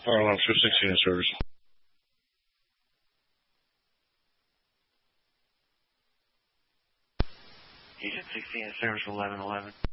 Fire alarm 216 in service. Agent 16 in service 1111.